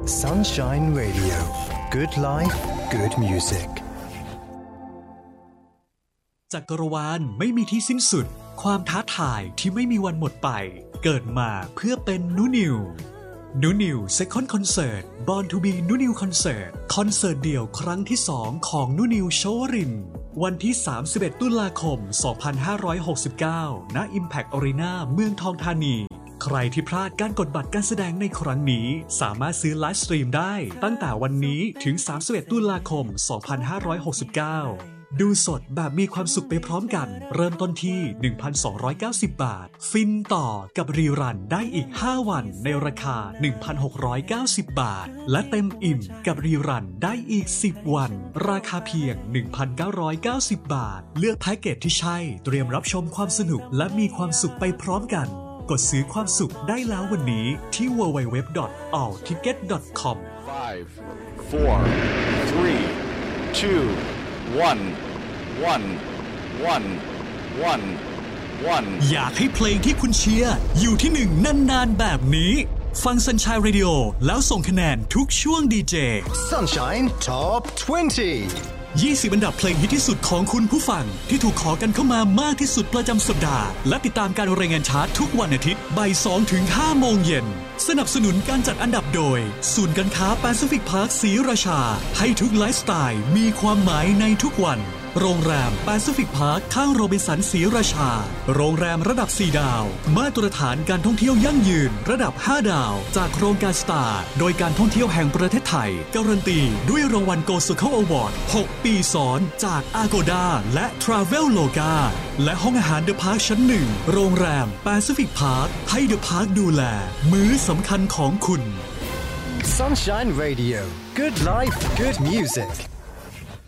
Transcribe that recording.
Sunshine Radio Good Life Good Music จักรวาลไม่มีที่สิ้นสุดความท้าทายที่ไม่มีวันหมดไปเกิดมาเพื่อเป็นนูนิวSecond Concert Born to be นูนิวคอนเสิร์ตคอนเสิร์ตเดี่ยวครั้งที่2ของนูนิวชวรินทร์วันที่31ตุลาคม2569ณ Impact Arena เมืองทองธานีใครที่พลาดการกดบัตรการแสดงในครั้งนี้สามารถซื้อไลฟ์สตรีมได้ตั้งแต่วันนี้ถึง31ตุลาคม2569ดูสดแบบมีความสุขไปพร้อมกันเริ่มต้นที่ 1,290 บาทฟินต่อกับรีรันได้อีก5วันในราคา 1,690 บาทและเต็มอิ่มกับรีรันได้อีก10วันราคาเพียง 1,990 บาทเลือกแพ็กเกจที่ใช่เตรียมรับชมความสนุกและมีความสุขไปพร้อมกันกดซื้อความสุขได้แล้ววันนี้ที่ www.allticket.com 5 4 3 2 1 อยากให้เพลงที่คุณเชียร์อยู่ที่1นานๆแบบนี้ฟัง Sunshine Radio แล้วส่งคะแนนทุกช่วงดีเจ Sunshine Top 20 อันดับเพลงฮิตที่สุดของคุณผู้ฟังที่ถูกขอกันเข้ามามากที่สุดประจำสัปดาห์และติดตามการรายงานชาร์ตทุกวันอาทิตย์บ่าย 2 ถึง 5 โมงเย็นสนับสนุนการจัดอันดับโดยศูนย์การค้าแปซิฟิกพาร์คศรีราชาให้ทุกไลฟ์สไตล์มีความหมายในทุกวันโรงแรมแปซิฟิกพาร์คข้างโรบินสันศรีราชาโรงแรมระดับ4ดาวมาตรฐานการท่องเที่ยวยั่งยืนระดับ5ดาวจากโครงการสตาร์โดยการท่องเที่ยวแห่งประเทศไทยการันตีด้วยรางวัล Gold Circle Award 6 ปีซ้อนจาก Agoda และ Traveloka และห้องอาหาร The Park ชั้น 1 โรงแรมแปซิฟิกพาร์คให้ The Park ดูแลมื้อสำคัญของคุณ Sunshine Radio Good Life Good Music